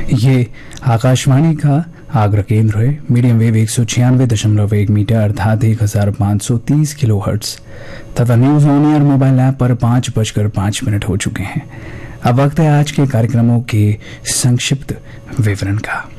ये आकाशवाणी का आगरा केंद्र है। मीडियम वेव 196.1 मीटर अर्थात 1530 किलोहर्ट्ज तथा news on air mobile app पर 5:05 हो चुके हैं। अब वक्त है आज के कार्यक्रमों के संक्षिप्त विवरण का।